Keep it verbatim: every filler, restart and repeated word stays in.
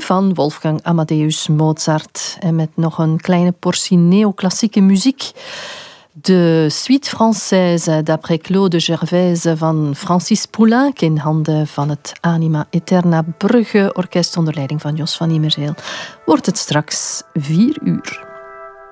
van Wolfgang Amadeus Mozart. En met nog een kleine portie neoclassieke muziek. De Suite Française d'après Claude Gervaise van Francis Poulenc in handen van het Anima Eterna Brugge Orkest onder leiding van Jos van Immerzeel. Wordt het straks vier uur.